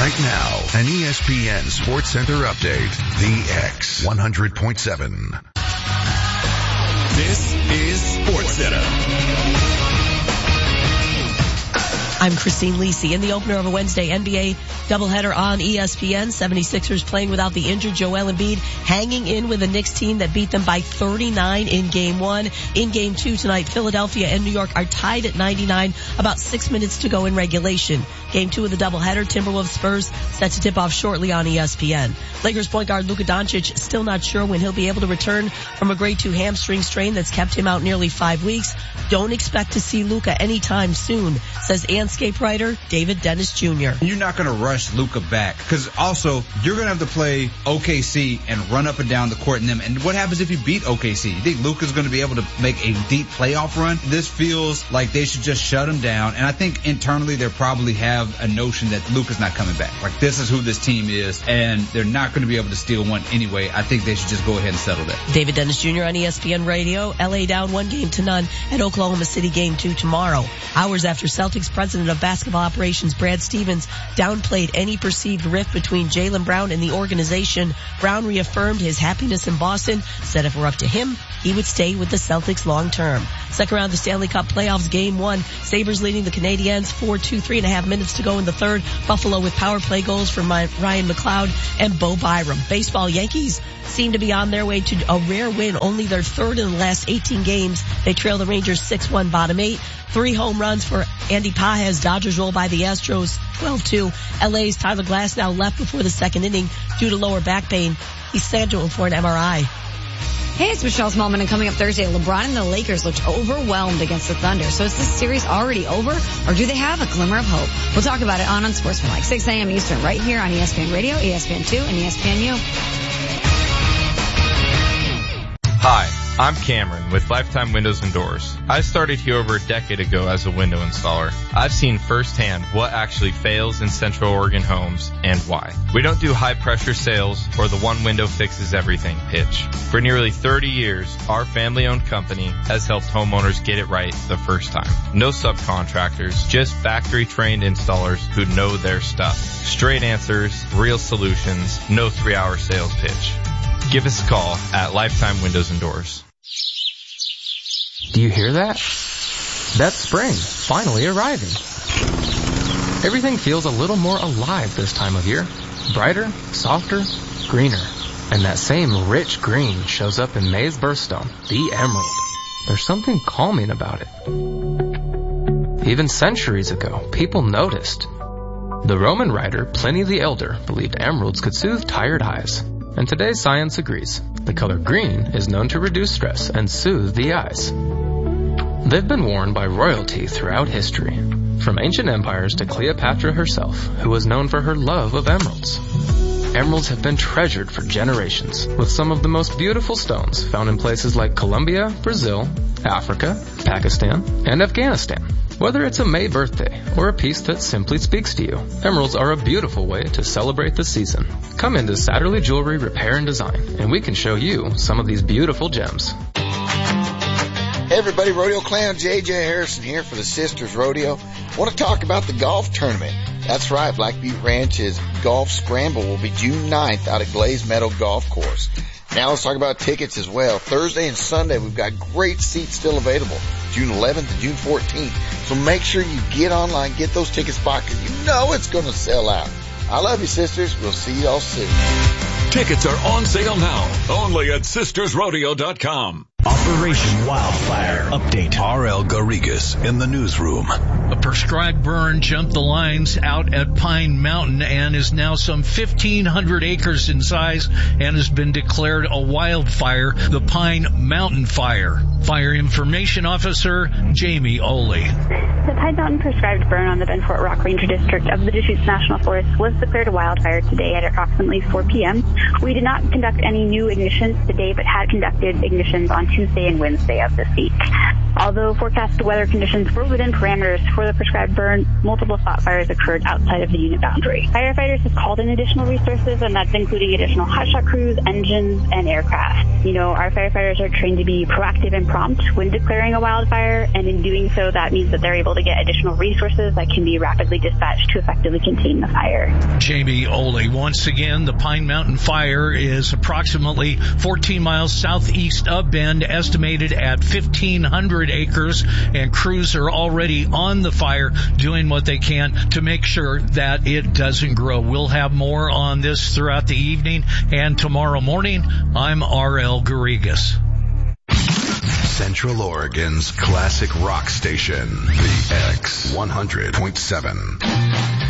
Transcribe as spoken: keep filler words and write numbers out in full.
Right now, an E S P N Sports Center update. The X one hundred point seven. This is Sports Center. I'm Christine Lisi. In the opener of a Wednesday N B A doubleheader on E S P N, seventy-sixers playing without the injured Joel Embiid, hanging in with a Knicks team that beat them by thirty-nine in game one. In game two tonight, Philadelphia and New York are tied at ninety-nine, about six minutes to go in regulation. Game two of the doubleheader, Timberwolves Spurs, set to tip off shortly on E S P N. Lakers point guard Luka Doncic still not sure when he'll be able to return from a grade two hamstring strain that's kept him out nearly five weeks. Don't expect to see Luka anytime soon, says Anscape writer David Dennis Junior You're not going to rush Luka back, because also you're going to have to play O K C and run up and down the court in them. And what happens if you beat O K C? You think Luka's going to be able to make a deep playoff run? This feels like they should just shut him down. And I think internally they probably have a notion that Luka's not coming back. Like, this is who this team is, and they're not going to be able to steal one anyway. I think they should just go ahead and settle that. David Dennis Junior on E S P N Radio. L A down one game to none at Oklahoma City game two tomorrow. Hours after Celtics president of basketball operations Brad Stevens downplayed any perceived rift between Jaylen Brown and the organization, Brown reaffirmed his happiness in Boston, said if it were up to him, he would stay with the Celtics long term. Second round of the Stanley Cup playoffs, game one. Sabres leading the Canadiens four two, three and a half minutes to go in the third. Buffalo with power play goals from Ryan McLeod and Bo Byram. Baseball, Yankees seem to be on their way to a rare win, only their third in the last eighteen games. They trail the Rangers six one, bottom eight. Three home runs for Andy Pages. Dodgers roll by the Astros twelve two. L A's Tyler Glasnow left before the second inning due to lower back pain. He's scheduled for an M R I. Hey, it's Michelle Smallman, and coming up Thursday, LeBron and the Lakers looked overwhelmed against the Thunder. So is this series already over, or do they have a glimmer of hope? We'll talk about it on Unsportsmanlike, six a.m. Eastern, right here on E S P N Radio, E S P N two, and E S P N U. Hi, I'm Cameron with Lifetime Windows and Doors. I started here over a decade ago as a window installer. I've seen firsthand what actually fails in Central Oregon homes and why. We don't do high pressure sales or the one window fixes everything pitch. For nearly thirty years, our family owned company has helped homeowners get it right the first time. No subcontractors, just factory trained installers who know their stuff. Straight answers, real solutions, no three hour sales pitch. Give us a call at Lifetime Windows and Doors. Do you hear that? That's spring, finally arriving. Everything feels a little more alive this time of year. Brighter, softer, greener. And that same rich green shows up in May's birthstone, the emerald. There's something calming about it. Even centuries ago, people noticed. The Roman writer Pliny the Elder believed emeralds could soothe tired eyes. And today's science agrees. The color green is known to reduce stress and soothe the eyes. They've been worn by royalty throughout history, from ancient empires to Cleopatra herself, who was known for her love of emeralds. Emeralds have been treasured for generations, with some of the most beautiful stones found in places like Colombia, Brazil, Africa, Pakistan, and Afghanistan. Whether it's a May birthday or a piece that simply speaks to you, emeralds are a beautiful way to celebrate the season. Come into Satterley Jewelry Repair and Design, and we can show you some of these beautiful gems. Hey everybody, Rodeo Clown J J Harrison here for the Sisters Rodeo. I want to talk about the golf tournament. That's right, Black Butte Ranch's Golf Scramble will be June ninth out at Glaze Meadow Golf Course. Now let's talk about tickets as well. Thursday and Sunday, we've got great seats still available, June eleventh and June fourteenth. So make sure you get online, get those tickets bought, because you know it's going to sell out. I love you, sisters. We'll see you all soon. Tickets are on sale now, only at sisters rodeo dot com. Operation Wildfire Update. R L Garrigas in the newsroom. A prescribed burn jumped the lines out at Pine Mountain and is now some fifteen hundred acres in size and has been declared a wildfire, the Pine Mountain Fire. Fire Information Officer Jamie Oley. The Pine Mountain prescribed burn on the Benfort Rock Ranger District of the Deschutes National Forest was declared a wildfire today at approximately four p.m. We did not conduct any new ignitions today, but had conducted ignitions on Tuesday and Wednesday of this week. Although forecast weather conditions were within parameters for the prescribed burn, multiple spot fires occurred outside of the unit boundary. Firefighters have called in additional resources, and that's including additional hotshot crews, engines, and aircraft. You know, our firefighters are trained to be proactive and prompt when declaring a wildfire, and in doing so, that means that they're able to get additional resources that can be rapidly dispatched to effectively contain the fire. Jamie Oley, once again, the Pine Mountain Fire is approximately fourteen miles southeast of Bend, estimated at fifteen hundred acres, and crews are already on the fire doing what they can to make sure that it doesn't grow. We'll have more on this throughout the evening and tomorrow morning. I'm R L Garrigas. Central Oregon's classic rock station, the X one hundred point seven.